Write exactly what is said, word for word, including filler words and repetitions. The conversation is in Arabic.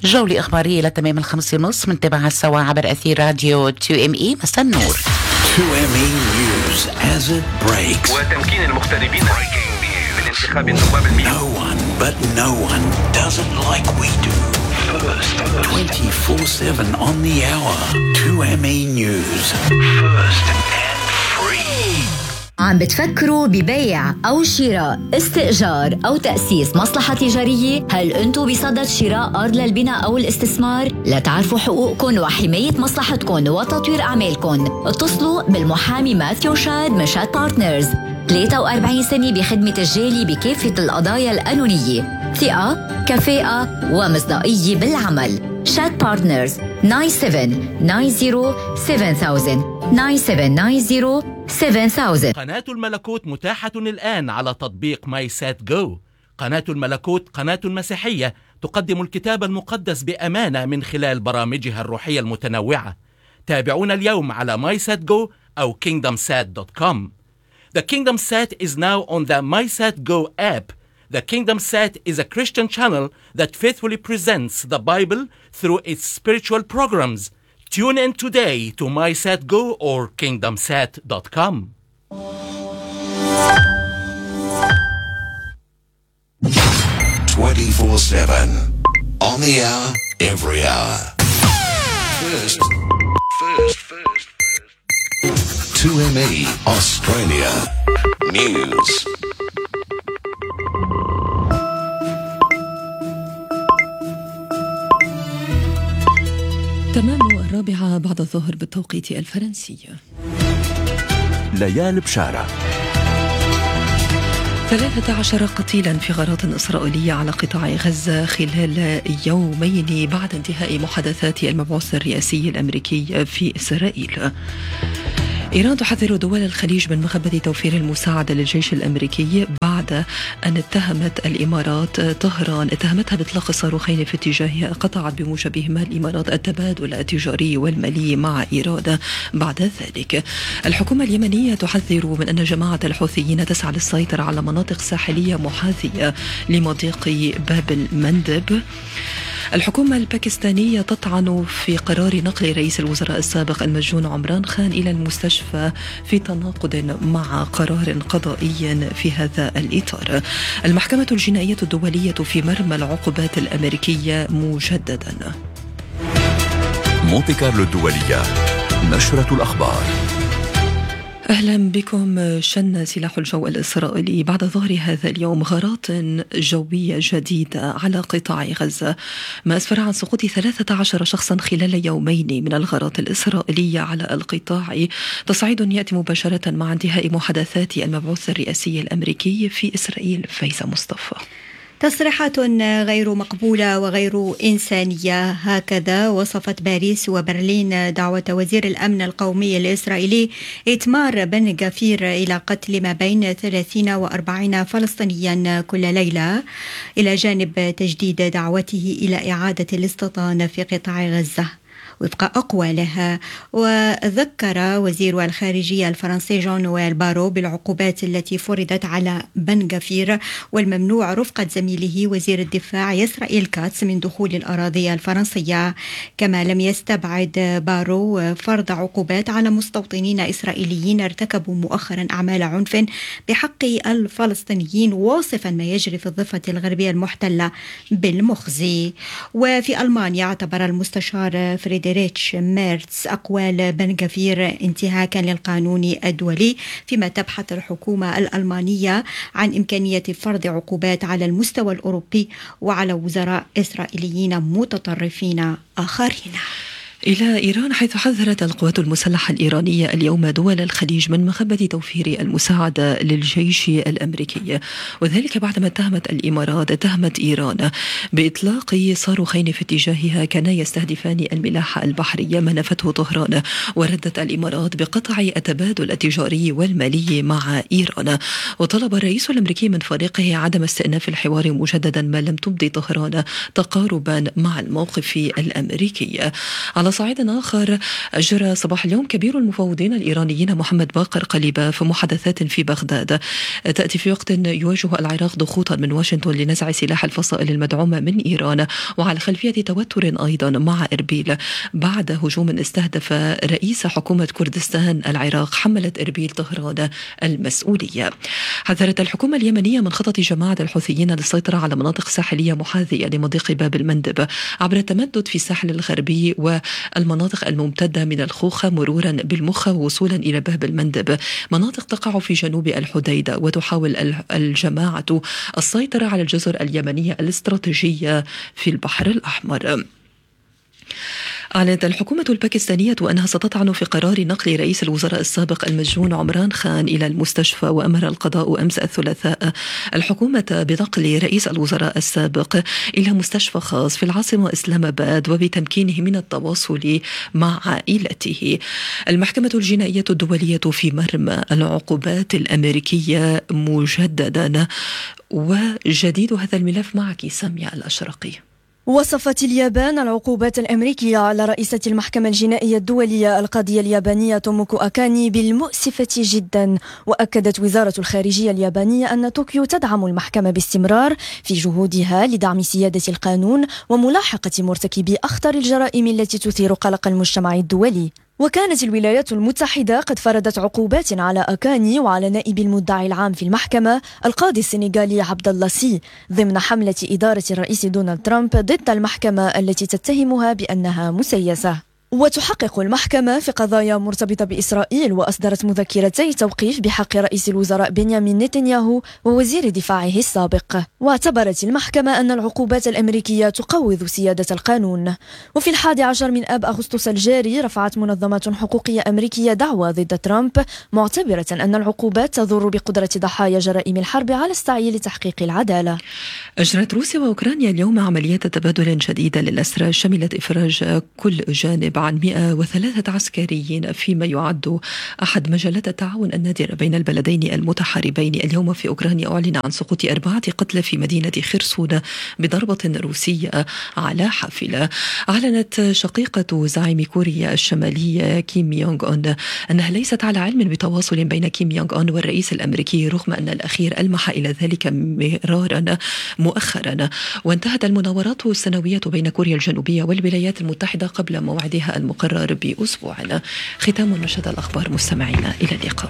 جولة إخبارية لتمام الخمسة ونص منتابعها سوا عبر أثير راديو تو إم إي. مساء النور. تو إم إي News as it breaks. وتمكين المغتربين من انتخاب النواب المئة. No one but no one does it like we do. First, twenty-four seven on the hour. تو إم إي News. First and free. عم بتفكروا ببيع أو شراء، استئجار أو تأسيس مصلحة تجارية؟ هل أنتوا بصدد شراء أرض للبناء أو الاستثمار؟ لتعرفوا حقوقكم وحماية مصلحتكم وتطوير أعمالكم، اتصلوا بالمحامي ماثيو شاد من شاد بارتنرز. ثلاثة وأربعين سنة بخدمة الجالي بكافة القضايا القانونية، ثقة، كفاءة ومصداقية بالعمل. شاد بارتنرز تسعة سبعة تسعة صفر سبعة ألف تسعة سبعة تسعة صفر سبعة ألف. قناة الملكوت متاحة الآن على تطبيق ماي سات جو. قناة الملكوت قناة مسيحية تقدم الكتاب المقدس بأمانة من خلال برامجها الروحية المتنوعة. تابعونا اليوم على ماي سات جو أو كينغدم سات دوت كوم. The Kingdom Sat is now on the MySatGo app. The Kingdom Sat is a Christian channel that faithfully presents the Bible through its spiritual programs. Tune in today to MySatGo or kingdom sat dot com. twenty-four seven on the hour, every hour. First, first, first, first. two M E Australia News. تمام الرابعة بعد الظهر بالتوقيت الفرنسي. ليال بشارة. ثلاثة عشر قتيلا في غارات إسرائيلية على قطاع غزة خلال يومين بعد انتهاء محادثات المبعوث الرئاسي الأمريكي في إسرائيل. إيران تحذر دول الخليج من مخبة توفير المساعدة للجيش الأمريكي بعد أن اتهمت الإمارات طهران اتهمتها بإطلاق صاروخين في اتجاهها قطعت بموجبهما الإمارات التبادل التجاري والمالي مع إيران. بعد ذلك الحكومة اليمنية تحذر من أن جماعة الحوثيين تسعى للسيطرة على مناطق ساحلية محاذية لمضيق باب المندب. الحكومة الباكستانية تطعن في قرار نقل رئيس الوزراء السابق المسجون عمران خان إلى المستشفى في تناقض مع قرار قضائي في هذا الإطار. المحكمة الجنائية الدولية في مرمى العقوبات الأمريكية مجددا. مونتي كارلو الدولية، نشرة الأخبار. أهلا بكم. شن سلاح الجو الإسرائيلي بعد ظهر هذا اليوم غارات جوية جديدة على قطاع غزة، ما أسفر عن سقوط ثلاثة عشر شخصا خلال يومين من الغارات الإسرائيلية على القطاع. تصعيد يأتي مباشرة مع انتهاء محادثات المبعوث الرئاسي الأمريكي في إسرائيل. فايزة مصطفى. تصريحات غير مقبولة وغير إنسانية، هكذا وصفت باريس وبرلين دعوة وزير الأمن القومي الإسرائيلي إتمار بن غفير إلى قتل ما بين ثلاثين وأربعين فلسطينيا كل ليلة، إلى جانب تجديد دعوته إلى إعادة الاستيطان في قطاع غزة وفق أقوالها. وذكر وزير الخارجية الفرنسي جون نويل بارو بالعقوبات التي فرضت على بن غفير والممنوع رفقة زميله وزير الدفاع إسرائيل كاتس من دخول الأراضي الفرنسية. كما لم يستبعد بارو فرض عقوبات على مستوطنين إسرائيليين ارتكبوا مؤخرا أعمال عنف بحق الفلسطينيين، واصفا ما يجري في الضفة الغربية المحتلة بالمخزي. وفي ألمانيا اعتبر المستشار فريدريك ميرتس أقوال بن غفير انتهاكا للقانون الدولي، فيما تبحث الحكومة الألمانية عن إمكانية فرض عقوبات على المستوى الأوروبي وعلى وزراء إسرائيليين متطرفين آخرين. إلى إيران، حيث حذرت القوات المسلحة الإيرانية اليوم دول الخليج من مخبة توفير المساعدة للجيش الأمريكي، وذلك بعدما اتهمت الإمارات اتهمت إيران بإطلاق صاروخين في اتجاهها كانا يستهدفان الملاحة البحرية، ما نفته طهران. وردت الإمارات بقطع التبادل التجاري والمالي مع إيران. وطلب الرئيس الأمريكي من فريقه عدم استئناف الحوار مجددا ما لم تبدي طهران تقاربا مع الموقف الأمريكي. على على صعيد آخر، أجرى صباح اليوم كبير المفوضين الإيرانيين محمد باقر قليباف محادثات في بغداد تأتي في وقت يواجه العراق ضغوطا من واشنطن لنزع سلاح الفصائل المدعومة من إيران، وعلى خلفية توتر أيضا مع إربيل بعد هجوم استهدف رئيس حكومة كردستان العراق. حملت إربيل طهران المسؤولية. حذرت الحكومة اليمنية من خطط جماعة الحوثيين للسيطرة على مناطق ساحلية محاذية لمضيق باب المندب عبر التمدد في الساحل الغربي والمناطق الممتدة من الخوخة مرورا بالمخة ووصولا إلى باب المندب، مناطق تقع في جنوب الحديدة. وتحاول الجماعة السيطرة على الجزر اليمنية الاستراتيجية في البحر الأحمر. أعلنت الحكومة الباكستانية أنها ستطعن في قرار نقل رئيس الوزراء السابق المسجون عمران خان إلى المستشفى، وأمر القضاء أمس الثلاثاء الحكومة بنقل رئيس الوزراء السابق إلى مستشفى خاص في العاصمة إسلام آباد وبتمكينه من التواصل مع عائلته. المحكمة الجنائية الدولية في مرمى العقوبات الأمريكية مجددا، وجديد هذا الملف معك سامية الأشرقي. وصفت اليابان العقوبات الأمريكية على رئيسة المحكمة الجنائية الدولية القاضية اليابانية توموكو أكاني بالمؤسفة جدا. وأكدت وزارة الخارجية اليابانية أن طوكيو تدعم المحكمة باستمرار في جهودها لدعم سيادة القانون وملاحقة مرتكبي أخطر الجرائم التي تثير قلق المجتمع الدولي. وكانت الولايات المتحدة قد فرضت عقوبات على أكاني وعلى نائب المدعي العام في المحكمة القاضي السنغالي عبد الله سي ضمن حملة إدارة الرئيس دونالد ترامب ضد المحكمة التي تتهمها بأنها مسيسة. وتحقق المحكمة في قضايا مرتبطة بإسرائيل، وأصدرت مذكرتي توقيف بحق رئيس الوزراء بنيامين نتنياهو ووزير دفاعه السابق. واعتبرت المحكمة أن العقوبات الأمريكية تقوض سيادة القانون. وفي الحادي عشر من آب أغسطس الجاري رفعت منظمات حقوقية أمريكية دعوى ضد ترامب، معتبرة أن العقوبات تضر بقدرة ضحايا جرائم الحرب على السعي لتحقيق العدالة. أجرت روسيا وأوكرانيا اليوم عمليات تبادل جديدة للأسرى شملت إفراج كل جانب عن مئة وثلاثة عسكريين، فيما يعد أحد مجالات التعاون النادرة بين البلدين المتحاربين. اليوم في أوكرانيا أعلن عن سقوط أربعة قتلى في مدينة خرسون بضربة روسية على حافلة. أعلنت شقيقة زعيم كوريا الشمالية كيم يونغ أون أنها ليست على علم بتواصل بين كيم يونغ أون والرئيس الأمريكي، رغم أن الأخير ألمح إلى ذلك مرارا مؤخرا. وانتهت المناورات السنوية بين كوريا الجنوبية والولايات المتحدة قبل موعدها المقرر بأسبوع. ختام نشرة الأخبار مستمعينا، إلى اللقاء.